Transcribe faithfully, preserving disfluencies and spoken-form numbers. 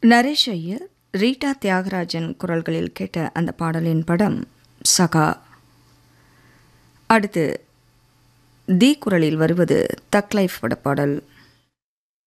Naresh Iyer, Rita Thiagarajan குரல்களில் கேட்ட அந்த பாடலின் படம் சகா. அடுத்து தி குரலில் வருவது தக் லைஃப் பட பாடல்.